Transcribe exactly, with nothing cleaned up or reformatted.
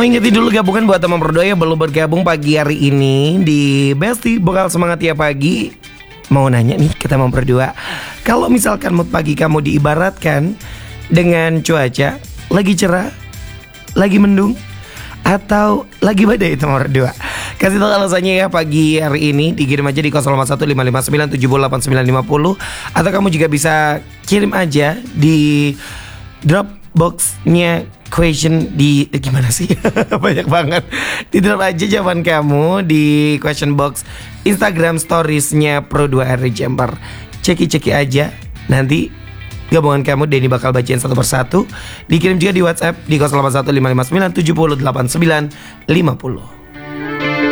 ingetin dulu gabungan buat teman berdua yang belum bergabung pagi hari ini di Besti Bekal Semangat Tiap Pagi. Mau nanya nih ke teman berdua, kalau misalkan mood pagi kamu diibaratkan dengan cuaca lagi cerah, lagi mendung, atau lagi badai teman berdua, kasih tahu alasannya ya pagi hari ini. Dikirim aja di nol lima satu lima lima sembilan tujuh delapan sembilan lima nol. Atau kamu juga bisa kirim aja di Dropbox-nya question di eh, gimana sih? Banyak banget. Di drop aja jawaban kamu di question box Instagram Stories-nya Pro dua R Jember. Ceki-ceki aja. Nanti gabungan kamu Denny bakal bacain satu persatu. Dikirim juga di WhatsApp di nol delapan satu lima lima sembilan tujuh nol delapan sembilan lima nol.